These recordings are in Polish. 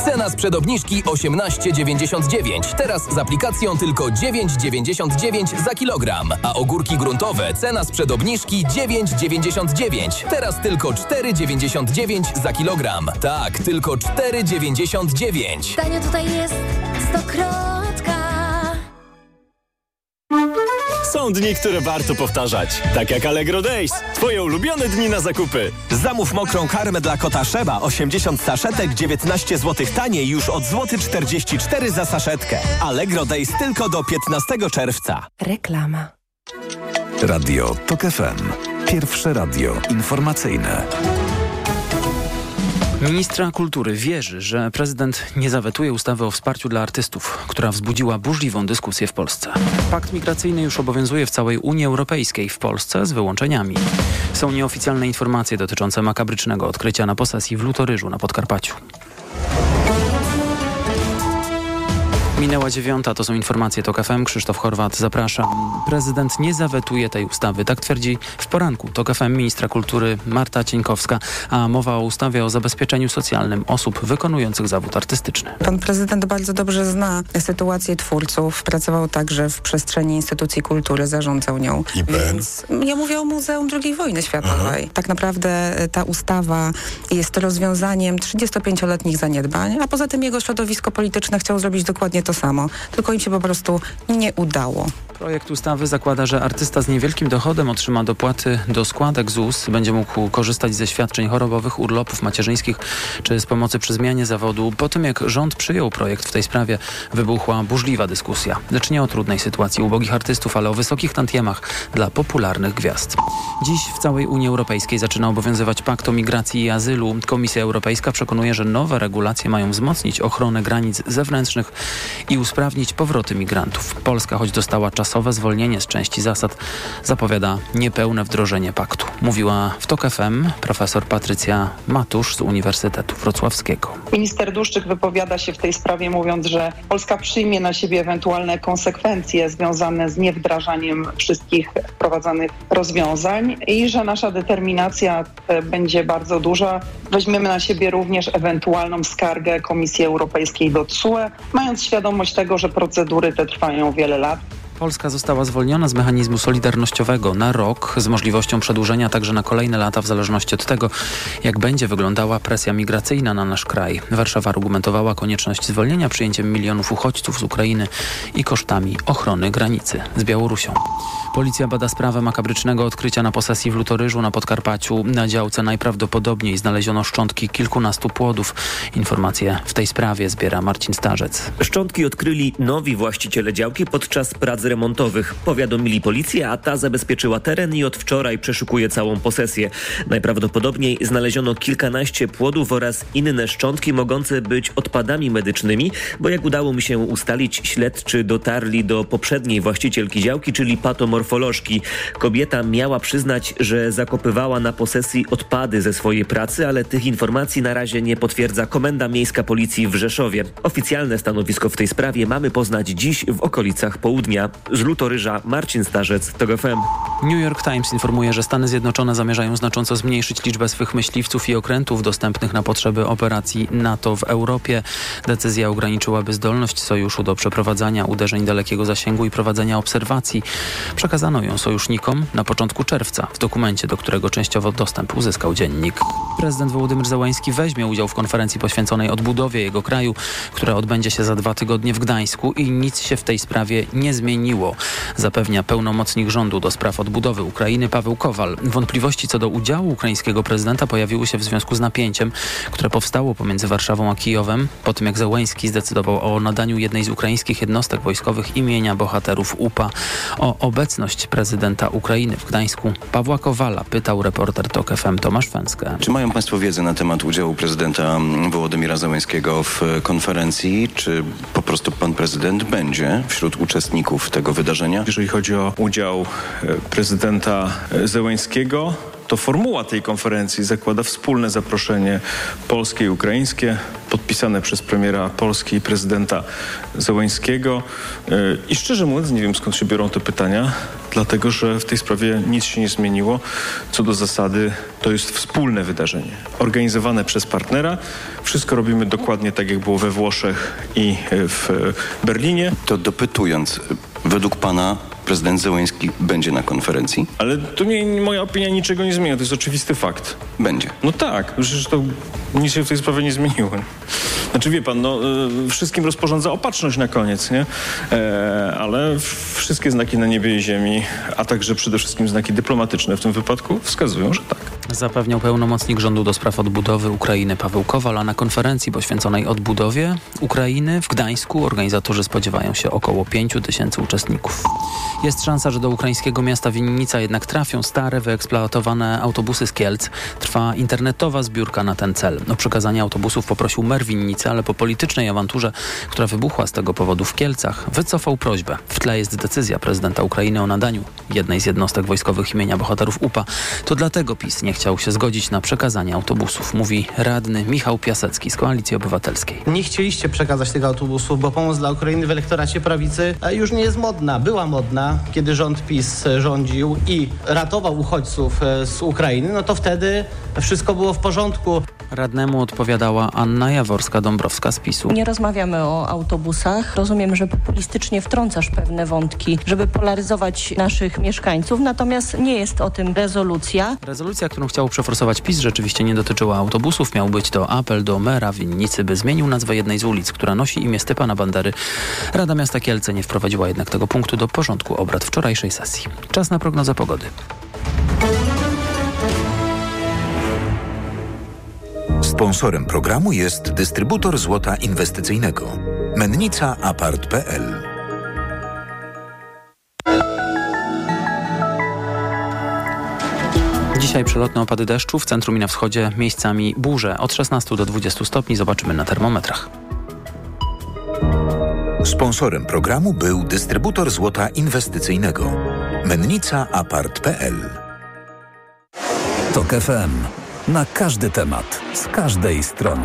Cena sprzed obniżki 18,99. Teraz z aplikacją tylko 9,99 za kilogram. A ogórki gruntowe cena sprzed obniżki 9,99. Teraz tylko 4,99 za kilogram. Tak, tylko 4,99. Tanio tutaj jest Stokrotka. Są dni, które warto powtarzać. Tak jak Allegro Days. Twoje ulubione dni na zakupy. Zamów mokrą karmę dla kota Szeba 80 saszetek 19 zł taniej już od złoty 44 za saszetkę. Allegro Days tylko do 15 czerwca. Reklama. Radio TOK FM. Pierwsze radio informacyjne. Ministra kultury wierzy, że prezydent nie zawetuje ustawy o wsparciu dla artystów, która wzbudziła burzliwą dyskusję w Polsce. Pakt migracyjny już obowiązuje w całej Unii Europejskiej, w Polsce z wyłączeniami. Są nieoficjalne informacje dotyczące makabrycznego odkrycia na posesji w Lutoryżu na Podkarpaciu. Minęła 9, to są informacje TOK FM. Krzysztof Horwat, zapraszam. Prezydent nie zawetuje tej ustawy, tak twierdzi w poranku TOK FM ministra kultury Marta Cieńkowska, a mowa o ustawie o zabezpieczeniu socjalnym osób wykonujących zawód artystyczny. Pan prezydent bardzo dobrze zna sytuację twórców, pracował także w przestrzeni instytucji kultury, zarządzał nią. Więc ja mówię o Muzeum II Wojny Światowej. Aha. Tak naprawdę ta ustawa jest rozwiązaniem 35-letnich zaniedbań, a poza tym jego środowisko polityczne chciało zrobić dokładnie to samo, tylko im się po prostu nie udało. Projekt ustawy zakłada, że artysta z niewielkim dochodem otrzyma dopłaty do składek ZUS, będzie mógł korzystać ze świadczeń chorobowych, urlopów macierzyńskich czy z pomocy przy zmianie zawodu. Po tym jak rząd przyjął projekt w tej sprawie, wybuchła burzliwa dyskusja. Lecz nie o trudnej sytuacji ubogich artystów, ale o wysokich tantiemach dla popularnych gwiazd. Dziś w całej Unii Europejskiej zaczyna obowiązywać Pakt o migracji i azylu. Komisja Europejska przekonuje, że nowe regulacje mają wzmocnić ochronę granic zewnętrznych i usprawnić powroty migrantów. Polska, choć dostała czasowe zwolnienie z części zasad, zapowiada niepełne wdrożenie paktu. Mówiła w TOK FM profesor Patrycja Matusz z Uniwersytetu Wrocławskiego. Minister Dłuszczyk wypowiada się w tej sprawie, mówiąc, że Polska przyjmie na siebie ewentualne konsekwencje związane z niewdrażaniem wszystkich wprowadzanych rozwiązań i że nasza determinacja będzie bardzo duża. Weźmiemy na siebie również ewentualną skargę Komisji Europejskiej do TSUE, mając świadomość tego, że procedury te trwają wiele lat. Polska została zwolniona z mechanizmu solidarnościowego na rok z możliwością przedłużenia także na kolejne lata w zależności od tego, jak będzie wyglądała presja migracyjna na nasz kraj. Warszawa argumentowała konieczność zwolnienia przyjęciem milionów uchodźców z Ukrainy i kosztami ochrony granicy z Białorusią. Policja bada sprawę makabrycznego odkrycia na posesji w Lutoryżu na Podkarpaciu. Na działce najprawdopodobniej znaleziono szczątki kilkunastu płodów. Informacje w tej sprawie zbiera Marcin Starzec. Szczątki odkryli nowi właściciele działki podczas prac remontowych. Powiadomili policję, a ta zabezpieczyła teren i od wczoraj przeszukuje całą posesję. Najprawdopodobniej znaleziono kilkanaście płodów oraz inne szczątki mogące być odpadami medycznymi, bo jak udało mi się ustalić, śledczy dotarli do poprzedniej właścicielki działki, czyli patomorfolożki. Kobieta miała przyznać, że zakopywała na posesji odpady ze swojej pracy, ale tych informacji na razie nie potwierdza Komenda Miejska Policji w Rzeszowie. Oficjalne stanowisko w tej sprawie mamy poznać dziś w okolicach południa. Z Lutoryża Marcin Starzec, TOK FM. New York Times informuje, że Stany Zjednoczone zamierzają znacząco zmniejszyć liczbę swych myśliwców i okrętów dostępnych na potrzeby operacji NATO w Europie. Decyzja ograniczyłaby zdolność sojuszu do przeprowadzania uderzeń dalekiego zasięgu i prowadzenia obserwacji. Przekazano ją sojusznikom na początku czerwca w dokumencie, do którego częściowo dostęp uzyskał dziennik. Prezydent Wołodymyr Zełański weźmie udział w konferencji poświęconej odbudowie jego kraju, która odbędzie się za 2 tygodnie w Gdańsku i nic się w tej sprawie nie zmieniło, zapewnia pełnomocnik rządu do spraw odbudowy Ukrainy Paweł Kowal. Wątpliwości co do udziału ukraińskiego prezydenta pojawiły się w związku z napięciem, które powstało pomiędzy Warszawą a Kijowem, po tym jak Zełański zdecydował o nadaniu jednej z ukraińskich jednostek wojskowych imienia bohaterów UPA. O obecność prezydenta Ukrainy w Gdańsku Pawła Kowala pytał reporter TOK FM Tomasz Fęskę. Czy mają Państwo wiedzę na temat udziału prezydenta Wołodymyra Zełańskiego w konferencji? Czy po prostu pan prezydent będzie wśród uczestników tego wydarzenia? Jeżeli chodzi o udział prezydenta Zełańskiego, to formuła tej konferencji zakłada wspólne zaproszenie polskie i ukraińskie, podpisane przez premiera Polski i prezydenta Zełenskiego. I szczerze mówiąc, nie wiem, skąd się biorą te pytania, dlatego że w tej sprawie nic się nie zmieniło. Co do zasady, to jest wspólne wydarzenie, organizowane przez partnera. Wszystko robimy dokładnie tak, jak było we Włoszech i w Berlinie. To dopytując, według pana prezydent Zełenski będzie na konferencji? Ale to moja opinia niczego nie zmienia, to jest oczywisty fakt. Będzie. No tak, przecież to nic się w tej sprawie nie zmieniło. Znaczy wie pan, wszystkim rozporządza opatrzność na koniec, nie? Ale wszystkie znaki na niebie i ziemi, a także przede wszystkim znaki dyplomatyczne w tym wypadku wskazują, że tak. Zapewniał pełnomocnik rządu do spraw odbudowy Ukrainy Paweł Kowal, a na konferencji poświęconej odbudowie Ukrainy w Gdańsku organizatorzy spodziewają się około 5,000 uczestników. Jest szansa, że do ukraińskiego miasta Winnica jednak trafią stare, wyeksploatowane autobusy z Kielc. Trwa internetowa zbiórka na ten cel. O przekazanie autobusów poprosił mer Winnicy, ale po politycznej awanturze, która wybuchła z tego powodu w Kielcach, wycofał prośbę. W tle jest decyzja prezydenta Ukrainy o nadaniu jednej z jednostek wojskowych imienia bohaterów UPA. To dlatego PiS nie chciał się zgodzić na przekazanie autobusów, mówi radny Michał Piasecki z Koalicji Obywatelskiej. Nie chcieliście przekazać tych autobusów, bo pomoc dla Ukrainy w elektoracie prawicy już nie jest modna. Była modna, kiedy rząd PiS rządził i ratował uchodźców z Ukrainy, no to wtedy wszystko było w porządku. Radnemu odpowiadała Anna Jaworska-Dąbrowska z PiS-u. Nie rozmawiamy o autobusach. Rozumiem, że populistycznie wtrącasz pewne wątki, żeby polaryzować naszych mieszkańców, natomiast nie jest o tym rezolucja. Rezolucja, którą chciał przeforsować PiS, rzeczywiście nie dotyczyła autobusów. Miał być to apel do mera Winnicy, by zmienił nazwę jednej z ulic, która nosi imię Stepana Bandery. Rada Miasta Kielce nie wprowadziła jednak tego punktu do porządku obrad wczorajszej sesji. Czas na prognozę pogody. Sponsorem programu jest dystrybutor złota inwestycyjnego. Mennica Apart.pl. Dzisiaj przelotne opady deszczu, w centrum i na wschodzie miejscami burze. Od 16 do 20 stopni zobaczymy na termometrach. Sponsorem programu był dystrybutor złota inwestycyjnego. Mennica Apart.pl. Tok FM. Na każdy temat, z każdej strony.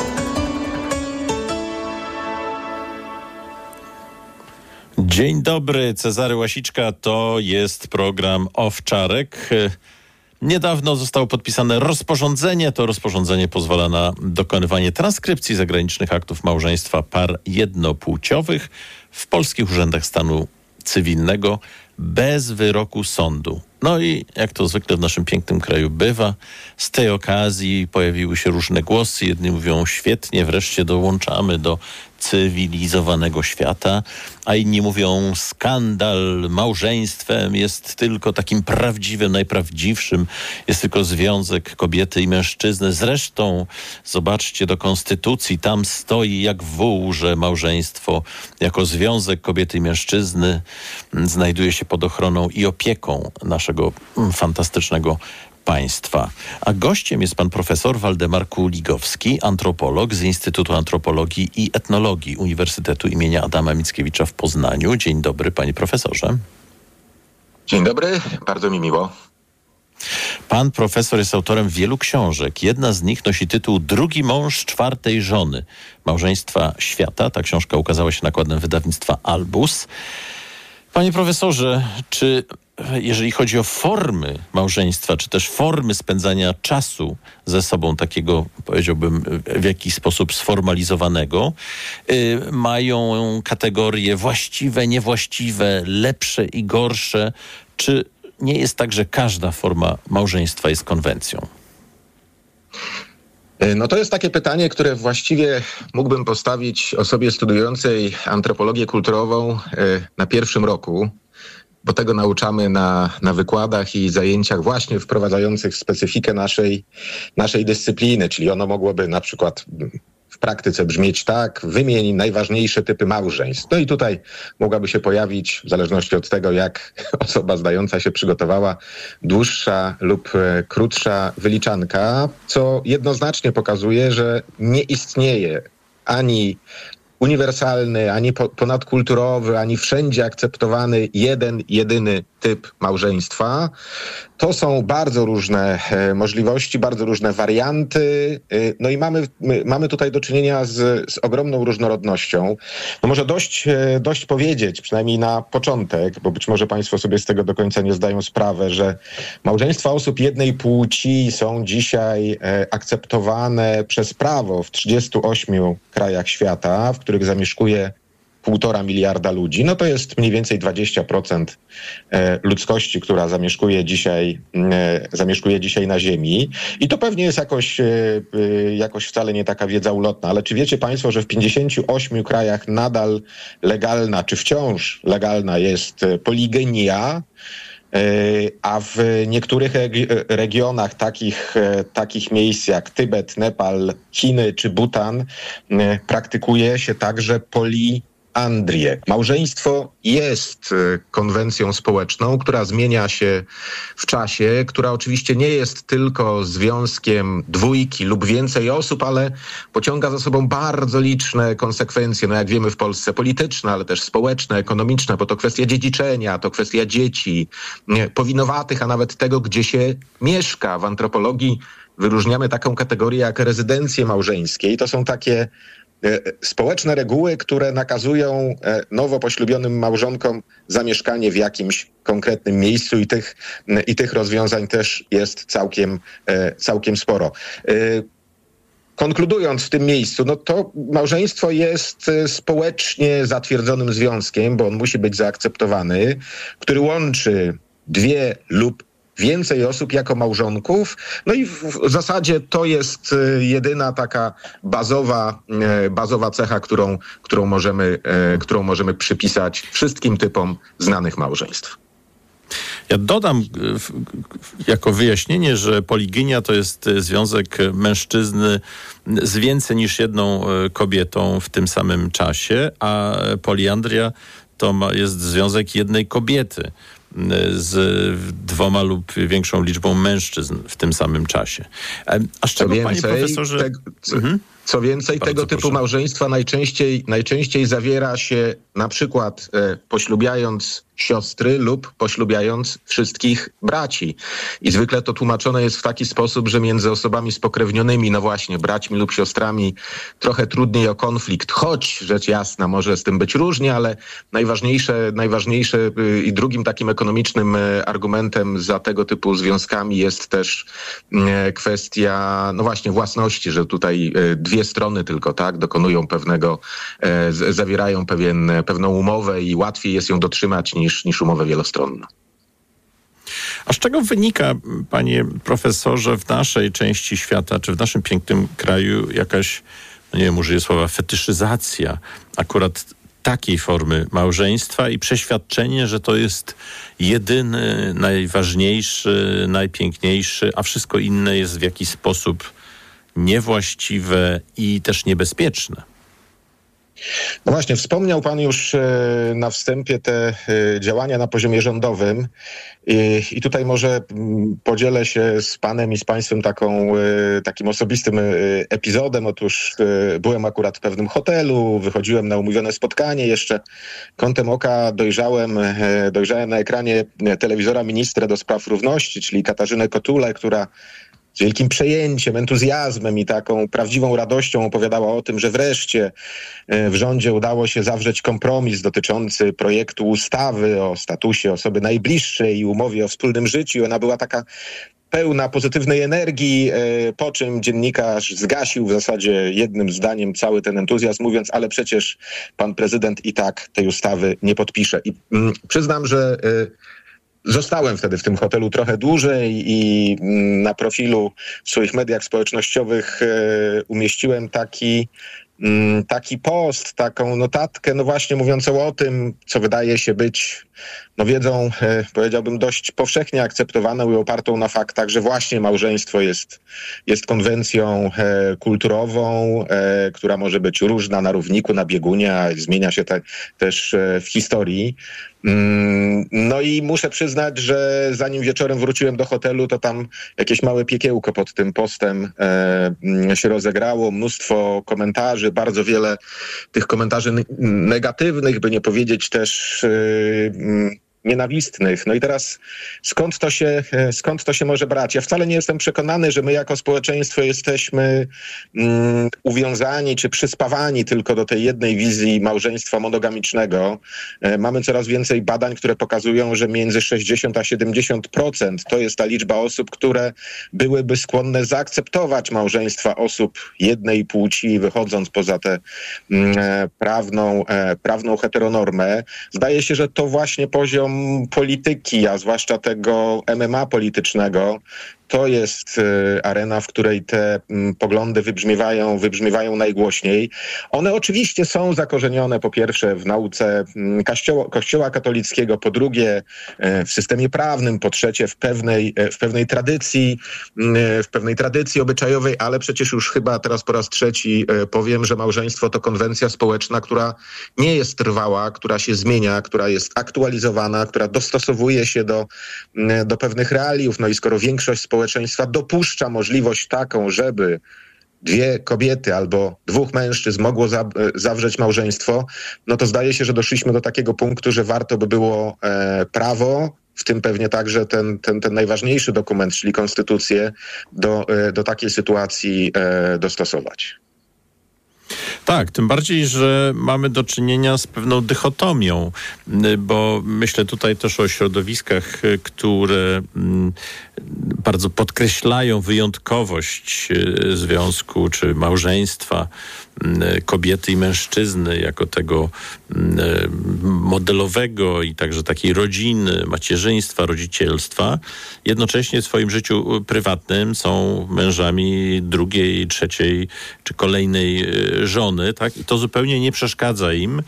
Dzień dobry, Cezary Łasiczka, to jest program Owczarek. Niedawno zostało podpisane rozporządzenie. To rozporządzenie pozwala na dokonywanie transkrypcji zagranicznych aktów małżeństwa par jednopłciowych w polskich urzędach stanu cywilnego bez wyroku sądu. No i jak to zwykle w naszym pięknym kraju bywa, z tej okazji pojawiły się różne głosy. Jedni mówią świetnie, wreszcie dołączamy do cywilizowanego świata, a inni mówią skandal, małżeństwem jest tylko takim prawdziwym, najprawdziwszym, jest tylko związek kobiety i mężczyzny. Zresztą zobaczcie do konstytucji, tam stoi jak wół, że małżeństwo jako związek kobiety i mężczyzny znajduje się pod ochroną i opieką naszego fantastycznego państwa. A gościem jest pan profesor Waldemar Kuligowski, antropolog z Instytutu Antropologii i Etnologii Uniwersytetu imienia Adama Mickiewicza w Poznaniu. Dzień dobry, panie profesorze. Dzień dobry, bardzo mi miło. Pan profesor jest autorem wielu książek. Jedna z nich nosi tytuł Drugi mąż czwartej żony. Małżeństwa świata. Ta książka ukazała się nakładem wydawnictwa Albus. Panie profesorze, czy jeżeli chodzi o formy małżeństwa, czy też formy spędzania czasu ze sobą, takiego, powiedziałbym, w jakiś sposób sformalizowanego, mają kategorie właściwe, niewłaściwe, lepsze i gorsze? Czy nie jest tak, że każda forma małżeństwa jest konwencją? No to jest takie pytanie, które właściwie mógłbym postawić osobie studiującej antropologię kulturową na pierwszym roku, bo tego nauczamy na wykładach i zajęciach właśnie wprowadzających specyfikę naszej dyscypliny, czyli ono mogłoby na przykład w praktyce brzmieć tak: wymień najważniejsze typy małżeństw. No i tutaj mogłaby się pojawić, w zależności od tego, jak osoba zdająca się przygotowała, dłuższa lub krótsza wyliczanka, co jednoznacznie pokazuje, że nie istnieje ani uniwersalny, ani ponadkulturowy, ani wszędzie akceptowany jeden, jedyny typ małżeństwa. To są bardzo różne możliwości, bardzo różne warianty. No i mamy tutaj do czynienia z ogromną różnorodnością. No może dość powiedzieć, przynajmniej na początek, bo być może państwo sobie z tego do końca nie zdają sprawy, że małżeństwa osób jednej płci są dzisiaj akceptowane przez prawo w 38 krajach świata, w których zamieszkuje 1,5 miliarda ludzi. No to jest mniej więcej 20% ludzkości, która zamieszkuje dzisiaj na Ziemi. I to pewnie jest jakoś wcale nie taka wiedza ulotna. Ale czy wiecie państwo, że w 58 krajach nadal legalna, czy wciąż legalna jest poligamia, a w niektórych regionach takich miejsc jak Tybet, Nepal, Chiny czy Butan praktykuje się także poliandrię. Małżeństwo jest konwencją społeczną, która zmienia się w czasie, która oczywiście nie jest tylko związkiem dwójki lub więcej osób, ale pociąga za sobą bardzo liczne konsekwencje, no jak wiemy w Polsce polityczne, ale też społeczne, ekonomiczne, bo to kwestia dziedziczenia, to kwestia dzieci, powinowatych, a nawet tego, gdzie się mieszka. W antropologii wyróżniamy taką kategorię jak rezydencje małżeńskie i to są takie społeczne reguły, które nakazują nowo poślubionym małżonkom zamieszkanie w jakimś konkretnym miejscu i tych rozwiązań też jest całkiem sporo. Konkludując w tym miejscu, no to małżeństwo jest społecznie zatwierdzonym związkiem, bo on musi być zaakceptowany, który łączy dwie lub więcej osób jako małżonków. No i w zasadzie to jest jedyna taka bazowa cecha, którą możemy przypisać wszystkim typom znanych małżeństw. Ja dodam jako wyjaśnienie, że poliginia to jest związek mężczyzny z więcej niż jedną kobietą w tym samym czasie, a poliandria to jest związek jednej kobiety z 2 lub większą liczbą mężczyzn w tym samym czasie. A z czego, panie profesorze... Co więcej, tego typu małżeństwa najczęściej zawiera się na przykład poślubiając siostry lub poślubiając wszystkich braci. I zwykle to tłumaczone jest w taki sposób, że między osobami spokrewnionymi, no właśnie, braćmi lub siostrami, trochę trudniej o konflikt, choć rzecz jasna może z tym być różnie, ale najważniejsze i drugim takim ekonomicznym argumentem za tego typu związkami jest też kwestia, no właśnie, własności, że tutaj dwie strony tylko, tak, dokonują zawierają pewną umowę i łatwiej jest ją dotrzymać niż umowę wielostronną. A z czego wynika, panie profesorze, w naszej części świata, czy w naszym pięknym kraju jakaś, no nie wiem, użyję słowa fetyszyzacja akurat takiej formy małżeństwa i przeświadczenie, że to jest jedyny, najważniejszy, najpiękniejszy, a wszystko inne jest w jakiś sposób niewłaściwe i też niebezpieczne? No właśnie, wspomniał pan już na wstępie te działania na poziomie rządowym i tutaj może podzielę się z panem i z państwem takim osobistym epizodem. Otóż byłem akurat w pewnym hotelu, wychodziłem na umówione spotkanie, jeszcze kątem oka dojrzałem na ekranie telewizora ministrę do spraw równości, czyli Katarzynę Kotulę, która z wielkim przejęciem, entuzjazmem i taką prawdziwą radością opowiadała o tym, że wreszcie w rządzie udało się zawrzeć kompromis dotyczący projektu ustawy o statusie osoby najbliższej i umowie o wspólnym życiu. I ona była taka pełna pozytywnej energii, po czym dziennikarz zgasił w zasadzie jednym zdaniem cały ten entuzjazm, mówiąc, ale przecież pan prezydent i tak tej ustawy nie podpisze. I przyznam, że zostałem wtedy w tym hotelu trochę dłużej i na profilu w swoich mediach społecznościowych umieściłem taki post, taką notatkę, no właśnie mówiącą o tym, co wydaje się być wiedzą, powiedziałbym, dość powszechnie akceptowaną i opartą na faktach, że właśnie małżeństwo jest konwencją kulturową, która może być różna na równiku, na biegunie, a zmienia się też w historii. No i muszę przyznać, że zanim wieczorem wróciłem do hotelu, to tam jakieś małe piekiełko pod tym postem się rozegrało, mnóstwo komentarzy, bardzo wiele tych komentarzy negatywnych, by nie powiedzieć też nienawistnych. No i teraz skąd to się może brać? Ja wcale nie jestem przekonany, że my jako społeczeństwo jesteśmy uwiązani czy przyspawani tylko do tej jednej wizji małżeństwa monogamicznego. Mamy coraz więcej badań, które pokazują, że między 60 a 70% to jest ta liczba osób, które byłyby skłonne zaakceptować małżeństwa osób jednej płci, wychodząc poza tę prawną heteronormę. Zdaje się, że to właśnie poziom polityki, a zwłaszcza tego MMA politycznego, to jest arena, w której te poglądy wybrzmiewają najgłośniej. One oczywiście są zakorzenione po pierwsze w nauce Kościoła katolickiego, po drugie w systemie prawnym, po trzecie w pewnej tradycji obyczajowej, ale przecież już chyba teraz po raz trzeci powiem, że małżeństwo to konwencja społeczna, która nie jest trwała, która się zmienia, która jest aktualizowana, która dostosowuje się do pewnych realiów. No i skoro większość społeczeństwa dopuszcza możliwość taką, żeby dwie kobiety albo dwóch mężczyzn mogło zawrzeć małżeństwo, no to zdaje się, że doszliśmy do takiego punktu, że warto by było prawo, w tym pewnie także ten najważniejszy dokument, czyli konstytucję, do takiej sytuacji dostosować. Tak, tym bardziej, że mamy do czynienia z pewną dychotomią, bo myślę tutaj też o środowiskach, które bardzo podkreślają wyjątkowość związku czy małżeństwa kobiety i mężczyzny jako tego modelowego i także takiej rodziny, macierzyństwa, rodzicielstwa. Jednocześnie w swoim życiu prywatnym są mężami drugiej, trzeciej czy kolejnej żony, tak? I to zupełnie nie przeszkadza im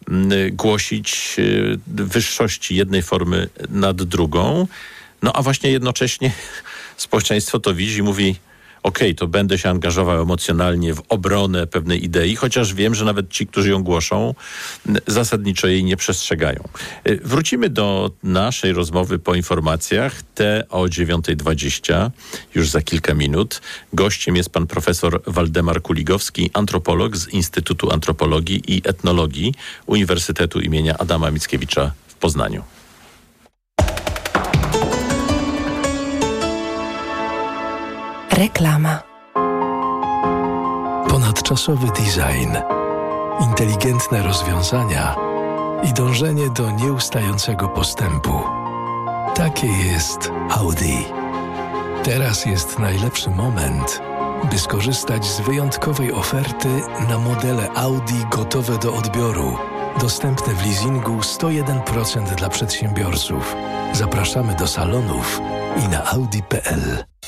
głosić wyższości jednej formy nad drugą. No a właśnie jednocześnie społeczeństwo to widzi i mówi: okej, to będę się angażował emocjonalnie w obronę pewnej idei, chociaż wiem, że nawet ci, którzy ją głoszą, zasadniczo jej nie przestrzegają. Wrócimy do naszej rozmowy po informacjach, te o 9:20, już za kilka minut. Gościem jest pan profesor Waldemar Kuligowski, antropolog z Instytutu Antropologii i Etnologii Uniwersytetu imienia Adama Mickiewicza w Poznaniu. Reklama. Ponadczasowy design, inteligentne rozwiązania i dążenie do nieustającego postępu. Takie jest Audi. Teraz jest najlepszy moment, by skorzystać z wyjątkowej oferty na modele Audi gotowe do odbioru. Dostępne w leasingu 101% dla przedsiębiorców. Zapraszamy do salonów i na audi.pl.